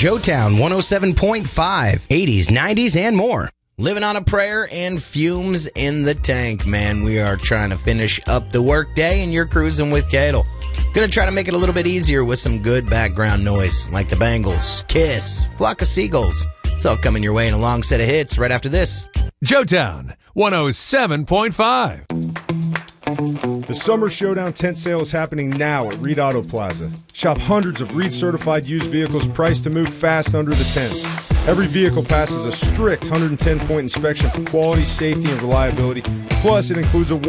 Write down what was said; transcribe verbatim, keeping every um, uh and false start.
Joetown one oh seven point five, eighties, nineties, and more. Living on a prayer and fumes in the tank, man. We are trying to finish up the workday, and you're cruising with Cadle. Gonna try to make it a little bit easier with some good background noise, like the Bangles, Kiss, Flock of Seagulls. It's all coming your way in a long set of hits right after this. Joetown one oh seven point five. The Summer Showdown tent sale is happening now at Reed Auto Plaza. Shop hundreds of Reed-certified used vehicles priced to move fast under the tents. Every vehicle passes a strict one hundred ten point inspection for quality, safety, and reliability. Plus, it includes a